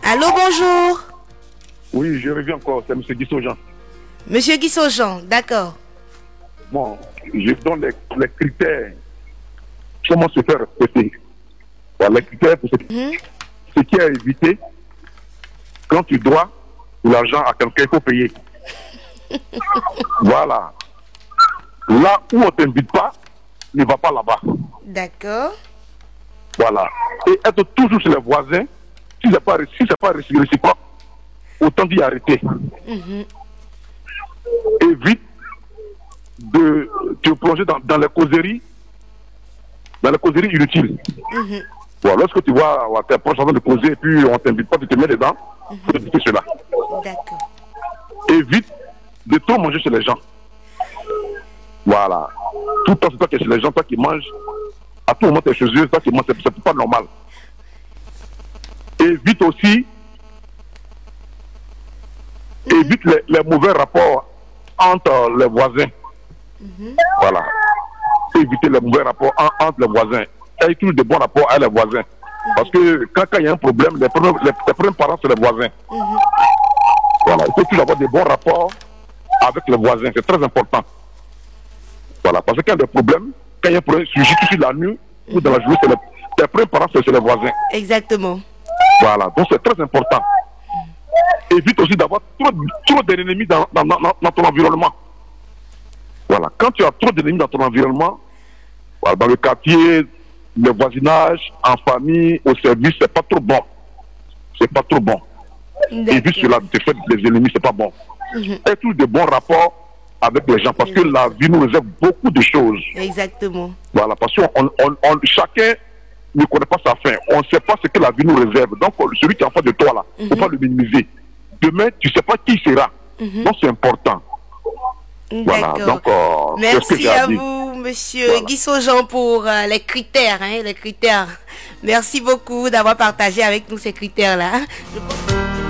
Allô, bonjour. Oui, je reviens encore, c'est M. Guissot-Jean. Monsieur Guissot-Jean, d'accord. Bon, je donne les critères. Comment se faire respecter. Voilà, les critères pour ce qui est à éviter. Quand tu dois de l'argent à quelqu'un, il faut payer. Voilà. Là où on ne t'invite pas, ne va pas là-bas. D'accord. Voilà. Et être toujours chez les voisins, si ce n'est pas réciproque, autant d'y arrêter. Évite de te plonger dans les causeries inutiles. Bon, lorsque tu vois tes proches en train de causer et puis on ne t'invite pas, tu te mets dedans, il faut éviter cela. D'accord. Évite de trop manger chez les gens. Voilà. Tout le temps, c'est toi qui es chez les gens, toi qui manges. À tout moment, tu es chez eux, toi qui manges, c'est pas normal. Évite aussi évite les mauvais rapports entre les voisins. Voilà. Éviter les mauvais rapports entre les voisins. Il y a toujours de bons rapports avec les voisins. Parce que quand il y a un problème, les premiers parents, c'est les voisins. Voilà. Il faut toujours avoir de bons rapports avec les voisins. C'est très important. Voilà. Parce que quand il y a des problèmes, quand il y a un problème, surtout la nuit ou dans la journée, les premiers parents, c'est les voisins. Exactement. Voilà. Donc c'est très important. Évite aussi d'avoir trop d'ennemis dans ton environnement. Voilà. Quand tu as trop d'ennemis dans ton environnement, voilà, dans le quartier, le voisinage, en famille, au service, c'est pas trop bon. C'est pas trop bon. Évite cela, de te faire des ennemis, c'est pas bon. Et tous de bons rapports avec les gens, parce que la vie nous réserve beaucoup de choses. Exactement. Voilà, parce que chacun ne connaît pas sa fin. On ne sait pas ce que la vie nous réserve. Donc, celui qui est en face de toi, là, il ne faut pas le minimiser. Demain, tu ne sais pas qui il sera. Donc, c'est important. Voilà, donc, merci à vous, monsieur Guissot-Jean, pour les critères. Les critères. Merci beaucoup d'avoir partagé avec nous ces critères-là.